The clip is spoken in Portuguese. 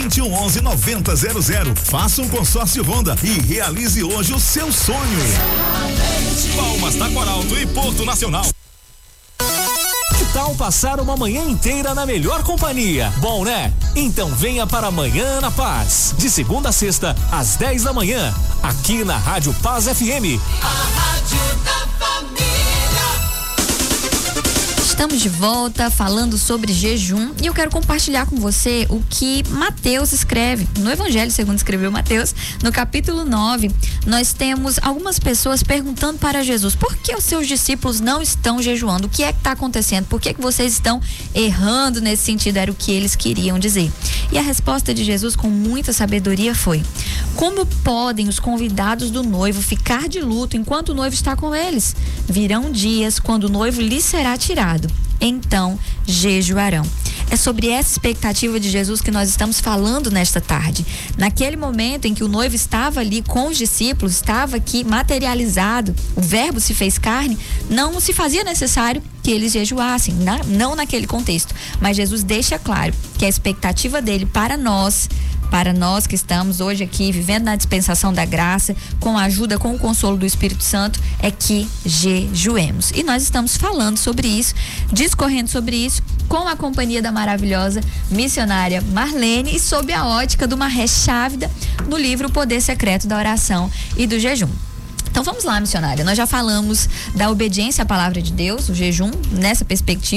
2111-9000. Faça um consórcio Honda e realize hoje o seu sonho. Palmas da Coralto e Porto Nacional. Que tal passar uma manhã inteira na melhor companhia? Bom, né? Então venha para Manhã na Paz, de segunda a sexta, às 10 da manhã, aqui na Rádio Paz FM. A Rádio da Família. Estamos de volta falando sobre jejum e eu quero compartilhar com você o que Mateus escreve no Evangelho segundo escreveu Mateus, no capítulo 9. Nós temos algumas pessoas perguntando para Jesus: por que os seus discípulos não estão jejuando? O que é que está acontecendo? Por que vocês estão errando nesse sentido? Era o que eles queriam dizer. E a resposta de Jesus, com muita sabedoria, foi: como podem os convidados do noivo ficar de luto enquanto o noivo está com eles? Virão dias quando o noivo lhes será tirado, então jejuarão. É sobre essa expectativa de Jesus que nós estamos falando nesta tarde. Naquele momento em que o noivo estava ali com os discípulos, estava aqui materializado, o verbo se fez carne, não se fazia necessário que eles jejuassem, não naquele contexto. Mas Jesus deixa claro que a expectativa dele para nós que estamos hoje aqui vivendo na dispensação da graça, com a ajuda, com o consolo do Espírito Santo, é que jejuemos. E nós estamos falando sobre isso, discorrendo sobre isso, com a companhia da maravilhosa missionária Marlene e sob a ótica do Marré Chávida, no livro O Poder Secreto da Oração e do Jejum. Então vamos lá, missionária. Nós já falamos da obediência à palavra de Deus, o jejum, nessa perspectiva.